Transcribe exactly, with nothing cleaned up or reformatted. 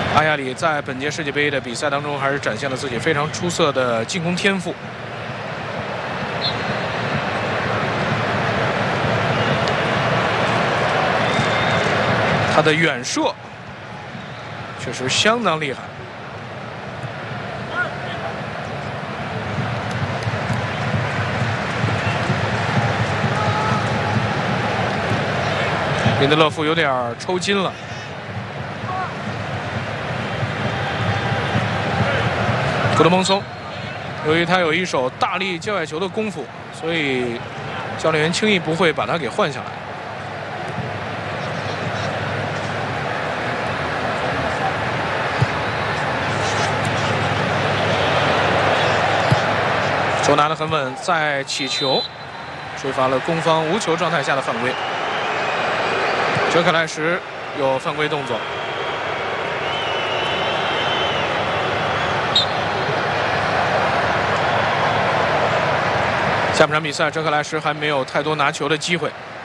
阿亚里在本届世界杯的比赛当中，还是展现了自己非常出色的进攻天赋。他的远射确实相当厉害。林德勒夫有点抽筋了。古德蒙松，由于他有一手大力界外球的功夫，所以教练员轻易不会把他给换下来。球拿得很稳，再起球，吹罚了攻方无球状态下的犯规。哲克莱什有犯规动作。下半场比赛，哲克莱什还没有太多拿球的机会。